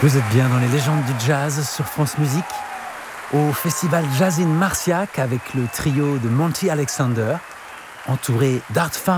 Vous êtes bien dans les légendes du jazz sur France Musique, au festival Jazz in Marciac avec le trio de Monty Alexander, entouré d'Art Farmer.